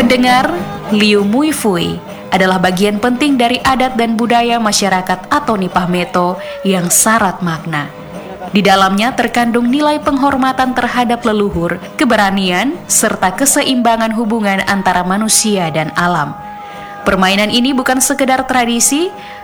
Pendengar, Liu Mui Fui adalah bagian penting dari adat dan budaya masyarakat atau Nipah Meto yang syarat makna. Di dalamnya terkandung nilai penghormatan terhadap leluhur, keberanian, serta keseimbangan hubungan antara manusia dan alam. Permainan ini bukan sekedar tradisi,